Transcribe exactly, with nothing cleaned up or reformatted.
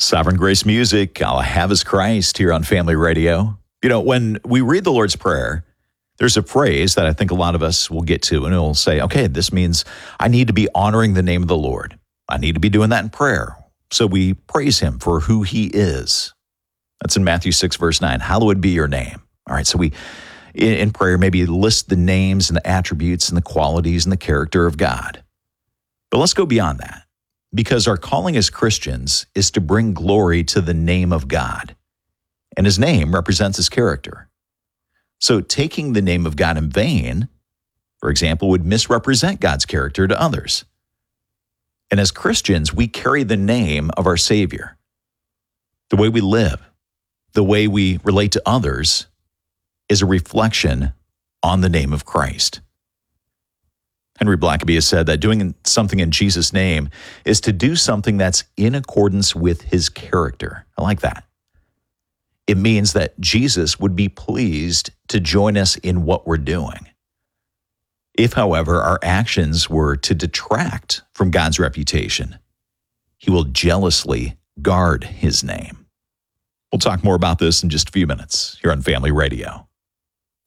Sovereign Grace Music, All I Have is Christ here on Family Radio. You know, when we read the Lord's Prayer, there's a phrase that I think a lot of us will get to, and it'll say, okay, this means I need to be honoring the name of the Lord. I need to be doing that in prayer. So we praise him for who he is. That's in Matthew six, verse nine. Hallowed be your name. All right, so we, in, in prayer, maybe list the names and the attributes and the qualities and the character of God. But let's go beyond that, because our calling as Christians is to bring glory to the name of God. And his name represents his character. So taking the name of God in vain, for example, would misrepresent God's character to others. And as Christians, we carry the name of our Savior. The way we live, the way we relate to others, is a reflection on the name of Christ. Henry Blackaby has said that doing something in Jesus' name is to do something that's in accordance with his character. I like that. It means that Jesus would be pleased to join us in what we're doing. If, however, our actions were to detract from God's reputation, he will jealously guard his name. We'll talk more about this in just a few minutes here on Family Radio.